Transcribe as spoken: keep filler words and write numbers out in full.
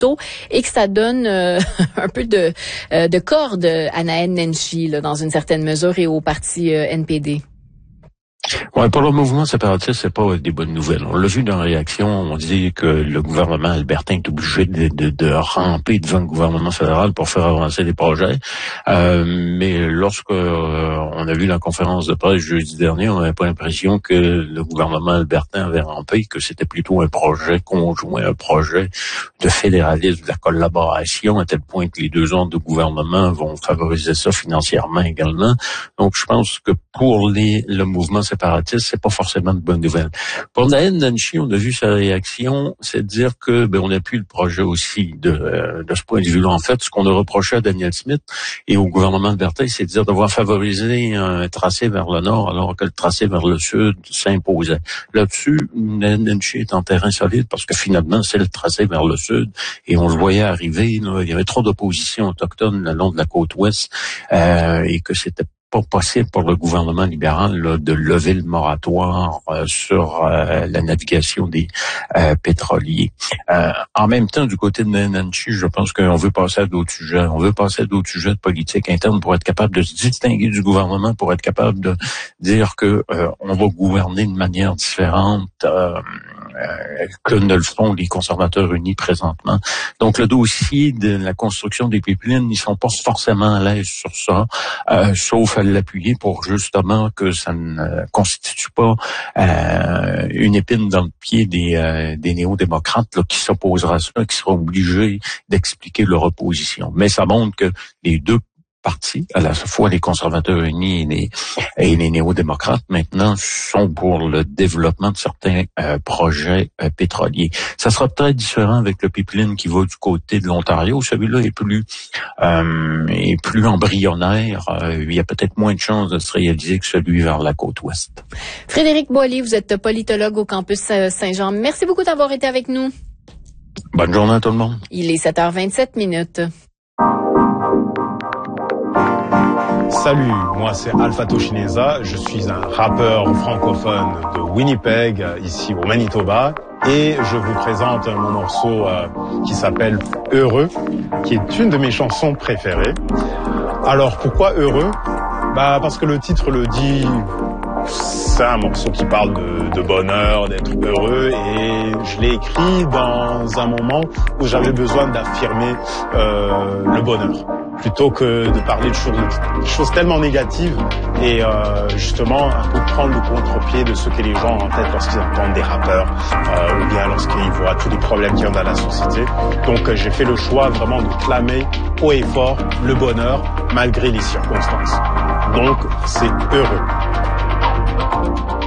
tôt et que ça donne euh, un peu de, euh, de corde à Naheed Nenshi, là, dans une certaine mesure, et au parti euh, N P D. Ouais, pour le mouvement séparatiste, c'est pas des bonnes nouvelles. On l'a vu dans la réaction, on dit que le gouvernement albertain est obligé de, de, de ramper devant le gouvernement fédéral pour faire avancer les projets. Euh, mais lorsque euh, on a vu la conférence de presse jeudi dernier, on n'avait pas l'impression que le gouvernement albertain avait rampé, que c'était plutôt un projet conjoint, un projet de fédéralisme, de la collaboration, à tel point que les deux ordres de gouvernement vont favoriser ça financièrement également. Donc, je pense que pour les, le mouvement séparatiste, c'est pas forcément de bonnes nouvelles. Pour Naheed Nenshi, on a vu sa réaction, c'est de dire que ben on n'a plus le projet aussi de, euh, de ce point de vue-là. En fait, ce qu'on a reproché à Daniel Smith et au gouvernement albertain, c'est de dire d'avoir favorisé un tracé vers le nord alors que le tracé vers le sud s'imposait. Là-dessus, Naheed Nenshi est en terrain solide parce que finalement, c'est le tracé vers le sud et on le voyait arriver. Là, il y avait trop d'opposition autochtone le long de la côte ouest euh, et que c'était pas possible pour le gouvernement libéral là, de lever le moratoire euh, sur euh, la navigation des euh, pétroliers. Euh, en même temps, du côté de Naheed Nenshi, je pense qu'on veut passer à d'autres sujets. On veut passer à d'autres sujets de politique interne pour être capable de se distinguer du gouvernement, pour être capable de dire que euh, on va gouverner de manière différente euh, euh, que ne le font les conservateurs unis présentement. Donc, le dossier de la construction des pipelines, ils sont pas forcément à l'aise sur ça, euh, sauf à l'appuyer pour justement que ça ne constitue pas euh, une épine dans le pied des, euh, des néo-démocrates là, qui s'opposera à ça, qui seront obligés d'expliquer leur opposition. Mais ça montre que les deux partis, à la fois les conservateurs unis et les, et les néo-démocrates, maintenant, sont pour le développement de certains euh, projets euh, pétroliers. Ça sera peut-être différent avec le pipeline qui va du côté de l'Ontario. Celui-là est plus euh, est plus embryonnaire. Euh, il y a peut-être moins de chances de se réaliser que celui vers la côte ouest. Frédéric Boilly, vous êtes politologue au campus Saint-Jean. Merci beaucoup d'avoir été avec nous. Bonne journée à tout le monde. Il est sept heures vingt-sept minutes. Salut, moi c'est Alpha Toshineza, je suis un rappeur francophone de Winnipeg, ici au Manitoba, et je vous présente mon morceau euh, qui s'appelle Heureux, qui est une de mes chansons préférées. Alors pourquoi Heureux ? Bah parce que le titre le dit, c'est un morceau qui parle de, de bonheur, d'être heureux, et je l'ai écrit dans un moment où j'avais besoin d'affirmer euh, le bonheur, plutôt que de parler de choses, de choses tellement négatives et euh, justement un peu prendre le contre-pied de ce que les gens ont en tête lorsqu'ils entendent des rappeurs euh, ou bien lorsqu'ils voient tous les problèmes qu'il y a dans la société. Donc euh, j'ai fait le choix vraiment de clamer haut et fort le bonheur malgré les circonstances. Donc c'est heureux.